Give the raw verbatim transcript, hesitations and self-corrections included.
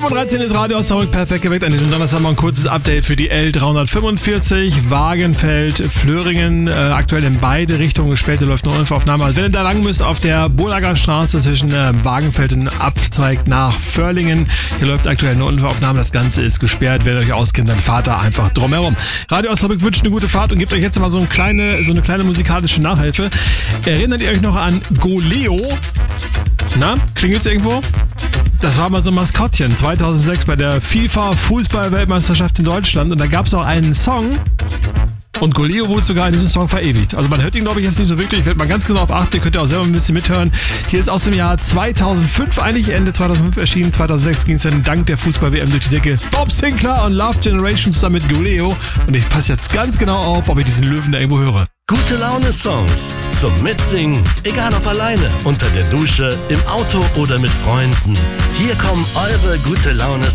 Uhr dreizehn ist Radio Osnabrück perfekt geweckt. An diesem Donnerstag mal ein kurzes Update für die L dreihundertfünfundvierzig Wagenfeld, Flöringen. Äh, aktuell in beide Richtungen gesperrt. Da läuft eine Unfallaufnahme. Also wenn ihr da lang müsst auf der Bolager Straße zwischen äh, Wagenfeld und Abzweig nach Vörlingen. Hier läuft aktuell eine Unfallaufnahme. Das Ganze ist gesperrt. Wenn ihr euch auskennt, dann fahrt da einfach drumherum. Radio Osnabrück wünscht eine gute Fahrt und gibt euch jetzt mal so eine kleine, so eine kleine musikalische Nachhilfe. Erinnert ihr euch noch an Goleo? Na, klingelt's irgendwo? Das war mal so ein Maskottchen zweitausendsechs bei der FIFA-Fußball-Weltmeisterschaft in Deutschland und da gab es auch einen Song und Goleo wurde sogar in diesem Song verewigt. Also man hört ihn, glaube ich, jetzt nicht so wirklich. Ich werde mal ganz genau darauf achten, ihr könnt ja auch selber ein bisschen mithören. Hier ist aus dem Jahr zweitausendfünf, eigentlich Ende zweitausendfünf erschienen. zweitausendsechs ging es dann dank der Fußball-W M durch die Decke. Bob Sinclair und Love Generation zusammen mit Goleo. Und ich passe jetzt ganz genau auf, ob ich diesen Löwen da irgendwo höre. Gute Laune-Songs zum Mitsingen, egal ob alleine, unter der Dusche, im Auto oder mit Freunden. Hier kommen eure Gute Laune-Songs.